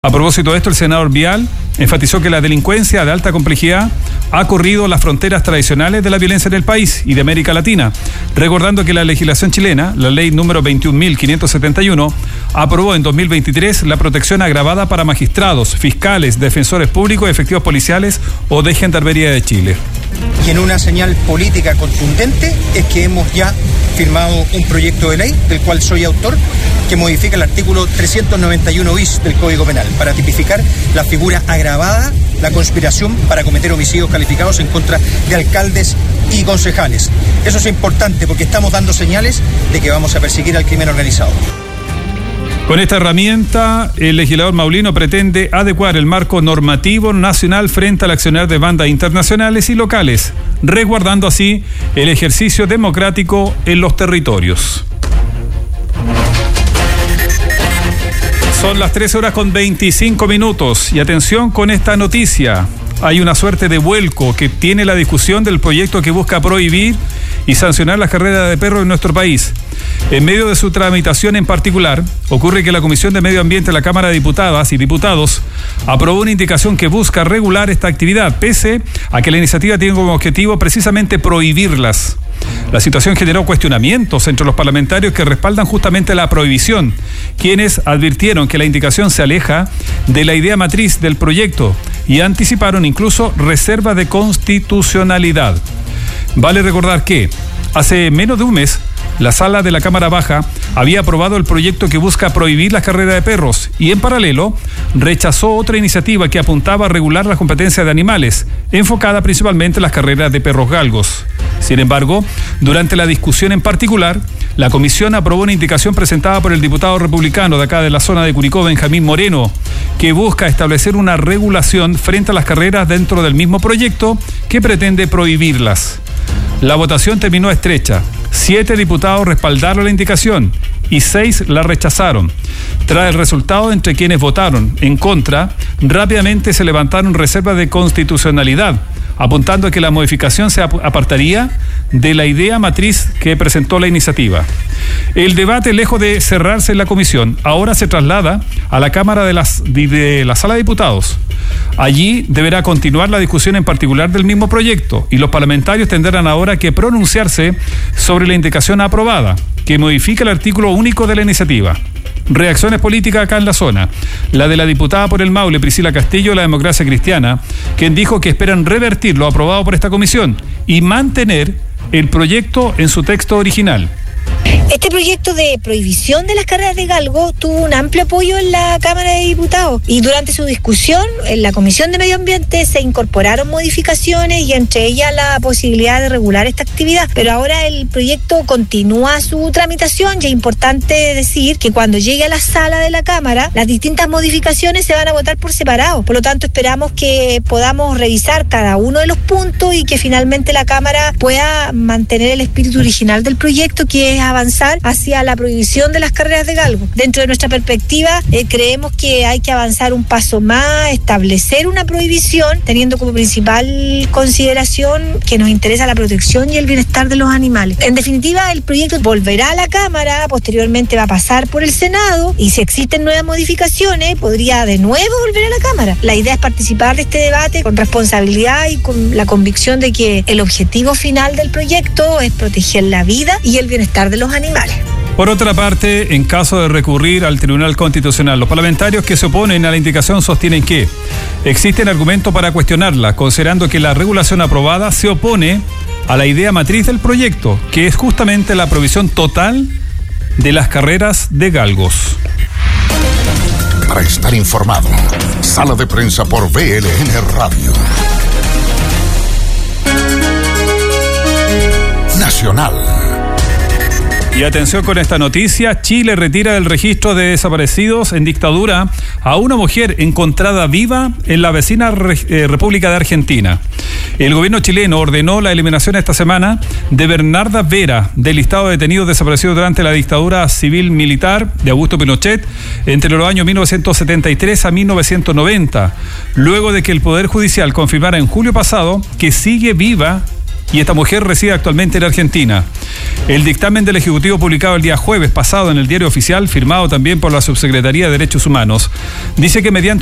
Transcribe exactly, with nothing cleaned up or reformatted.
A propósito de esto, el senador Vial enfatizó que la delincuencia de alta complejidad ha corrido las fronteras tradicionales de la violencia en el país y de América Latina, recordando que la legislación chilena, la ley número veintiún mil quinientos setenta y uno, aprobó en dos mil veintitrés la protección agravada para magistrados, fiscales, defensores públicos, efectivos policiales o de Gendarmería de Chile. Y en una señal política contundente es que hemos ya firmado un proyecto de ley, del cual soy autor, que modifica el artículo trescientos noventa y uno bis del Código Penal para tipificar la figura agravada, la conspiración para cometer homicidios calificados en contra de alcaldes y concejales. Eso es importante porque estamos dando señales de que vamos a perseguir al crimen organizado. Con esta herramienta, el legislador maulino pretende adecuar el marco normativo nacional frente al accionar de bandas internacionales y locales, resguardando así el ejercicio democrático en los territorios. Son las trece horas con veinticinco minutos y atención con esta noticia. Hay una suerte de vuelco que tiene la discusión del proyecto que busca prohibir y sancionar las carreras de perros en nuestro país. En medio de su tramitación en particular, ocurre que la Comisión de Medio Ambiente de la Cámara de Diputadas y Diputados aprobó una indicación que busca regular esta actividad, pese a que la iniciativa tiene como objetivo precisamente prohibirlas. La situación generó cuestionamientos entre los parlamentarios que respaldan justamente la prohibición, quienes advirtieron que la indicación se aleja de la idea matriz del proyecto y anticiparon incluso reserva de constitucionalidad. Vale recordar que hace menos de un mes, la Sala de la Cámara Baja había aprobado el proyecto que busca prohibir las carreras de perros y en paralelo rechazó otra iniciativa que apuntaba a regular las competencias de animales, enfocada principalmente en las carreras de perros galgos. Sin embargo, durante la discusión en particular, la comisión aprobó una indicación presentada por el diputado republicano de acá de la zona de Curicó, Benjamín Moreno, que busca establecer una regulación frente a las carreras dentro del mismo proyecto que pretende prohibirlas. La votación terminó estrecha. Siete diputados respaldaron la indicación y seis la rechazaron. Tras el resultado, entre quienes votaron en contra, rápidamente se levantaron reservas de constitucionalidad, apuntando a que la modificación se apartaría de la idea matriz que presentó la iniciativa. El debate, lejos de cerrarse en la comisión, ahora se traslada a la Cámara de, las, de la Sala de Diputados. Allí deberá continuar la discusión en particular del mismo proyecto y los parlamentarios tendrán ahora que pronunciarse sobre la indicación aprobada, que modifica el artículo único de la iniciativa. Reacciones políticas acá en la zona. La de la diputada por el Maule, Priscila Castillo, de la Democracia Cristiana, quien dijo que esperan revertir lo aprobado por esta comisión y mantener el proyecto en su texto original. Este proyecto de prohibición de las carreras de galgo tuvo un amplio apoyo en la Cámara de Diputados y durante su discusión en la Comisión de Medio Ambiente se incorporaron modificaciones y entre ellas la posibilidad de regular esta actividad, pero ahora el proyecto continúa su tramitación y es importante decir que cuando llegue a la sala de la Cámara las distintas modificaciones se van a votar por separado, por lo tanto esperamos que podamos revisar cada uno de los puntos y que finalmente la Cámara pueda mantener el espíritu original del proyecto, que es avanzar hacia la prohibición de las carreras de galgo. Dentro de nuestra perspectiva, eh, creemos que hay que avanzar un paso más, establecer una prohibición, teniendo como principal consideración que nos interesa la protección y el bienestar de los animales. En definitiva, el proyecto volverá a la Cámara, posteriormente va a pasar por el Senado y si existen nuevas modificaciones, podría de nuevo volver a la Cámara. La idea es participar de este debate con responsabilidad y con la convicción de que el objetivo final del proyecto es proteger la vida y el bienestar de los animales. Por otra parte, en caso de recurrir al Tribunal Constitucional, los parlamentarios que se oponen a la indicación sostienen que existen argumentos para cuestionarla, considerando que la regulación aprobada se opone a la idea matriz del proyecto, que es justamente la prohibición total de las carreras de galgos. Para estar informado, Sala de Prensa por B L N Radio. Nacional. Y atención con esta noticia, Chile retira del registro de desaparecidos en dictadura a una mujer encontrada viva en la vecina re, eh, República de Argentina. El gobierno chileno ordenó la eliminación esta semana de Bernarda Vera del listado de detenidos desaparecidos durante la dictadura civil-militar de Augusto Pinochet entre los años mil novecientos setenta y tres a mil novecientos noventa, luego de que el Poder Judicial confirmara en julio pasado que sigue viva y esta mujer reside actualmente en Argentina. El dictamen del Ejecutivo publicado el día jueves pasado en el Diario Oficial, firmado también por la Subsecretaría de Derechos Humanos, dice que mediante